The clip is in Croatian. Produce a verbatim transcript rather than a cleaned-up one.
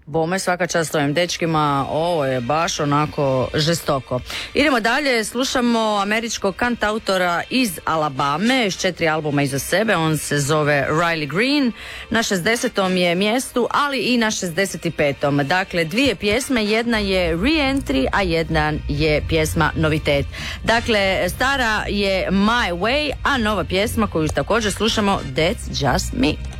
Bome, svaka čast ovim dečkima, ovo je baš onako žestoko. Idemo dalje, slušamo američkog kantautora iz Alabame, s četiri albuma iza sebe, on se zove Riley Green, na šezdesetom je mjestu, ali i na šezdeset petom. Dakle, dvije pjesme, jedna je Re-Entry, a jedna je pjesma Novitet. Dakle, stara je My Way, a nova pjesma koju također slušamo That's Just Me.